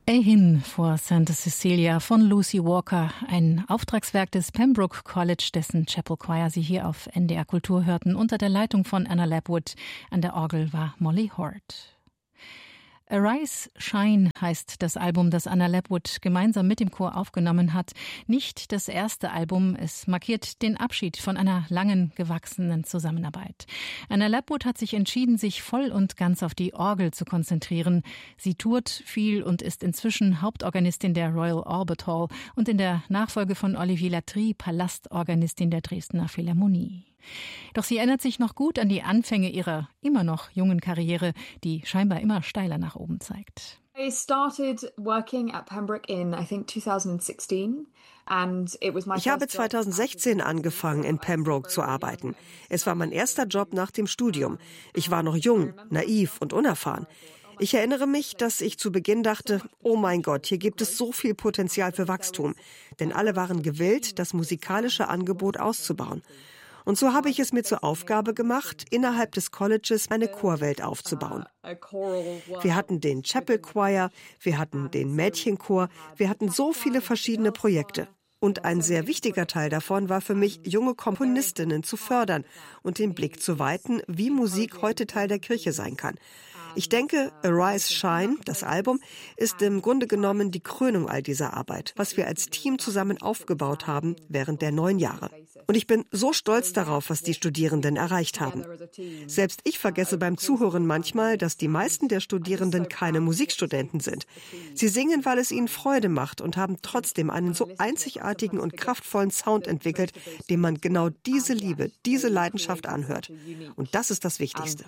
A Hymn for Santa Cecilia von Lucy Walker, ein Auftragswerk des Pembroke College, dessen Chapel Choir Sie hier auf NDR Kultur hörten, unter der Leitung von Anna Lapwood. An der Orgel war Molly Hort. Arise, Shine heißt das Album, das Anna Lapwood gemeinsam mit dem Chor aufgenommen hat. Nicht das erste Album, es markiert den Abschied von einer langen, gewachsenen Zusammenarbeit. Anna Lapwood hat sich entschieden, sich voll und ganz auf die Orgel zu konzentrieren. Sie tourt viel und ist inzwischen Hauptorganistin der Royal Albert Hall und in der Nachfolge von Olivier Latry Palastorganistin der Dresdner Philharmonie. Doch sie erinnert sich noch gut an die Anfänge ihrer immer noch jungen Karriere, die scheinbar immer steiler nach oben zeigt. I started working at Pembroke in, I think, 2016. Ich habe 2016 angefangen, in Pembroke zu arbeiten. Es war mein erster Job nach dem Studium. Ich war noch jung, naiv und unerfahren. Ich erinnere mich, dass ich zu Beginn dachte, oh mein Gott, hier gibt es so viel Potenzial für Wachstum. Denn alle waren gewillt, das musikalische Angebot auszubauen. Und so habe ich es mir zur Aufgabe gemacht, innerhalb des Colleges eine Chorwelt aufzubauen. Wir hatten den Chapel Choir, wir hatten den Mädchenchor, wir hatten so viele verschiedene Projekte. Und ein sehr wichtiger Teil davon war für mich, junge Komponistinnen zu fördern und den Blick zu weiten, wie Musik heute Teil der Kirche sein kann. Ich denke, Arise, Shine, das Album, ist im Grunde genommen die Krönung all dieser Arbeit, was wir als Team zusammen aufgebaut haben während der 9 Jahre. Und ich bin so stolz darauf, was die Studierenden erreicht haben. Selbst ich vergesse beim Zuhören manchmal, dass die meisten der Studierenden keine Musikstudenten sind. Sie singen, weil es ihnen Freude macht und haben trotzdem einen so einzigartigen und kraftvollen Sound entwickelt, dem man genau diese Liebe, diese Leidenschaft anhört. Und das ist das Wichtigste.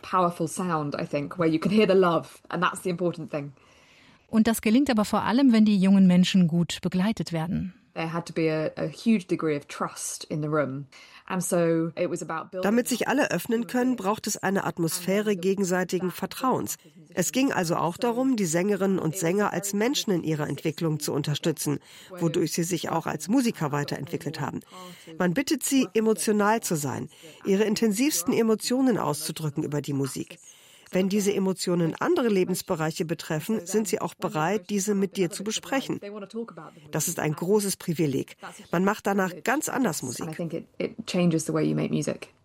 Und das gelingt aber vor allem, wenn die jungen Menschen gut begleitet werden. Damit sich alle öffnen können, braucht es eine Atmosphäre gegenseitigen Vertrauens. Es ging also auch darum, die Sängerinnen und Sänger als Menschen in ihrer Entwicklung zu unterstützen, wodurch sie sich auch als Musiker weiterentwickelt haben. Man bittet sie, emotional zu sein, ihre intensivsten Emotionen auszudrücken über die Musik. Wenn diese Emotionen andere Lebensbereiche betreffen, sind sie auch bereit, diese mit dir zu besprechen. Das ist ein großes Privileg. Man macht danach ganz anders Musik.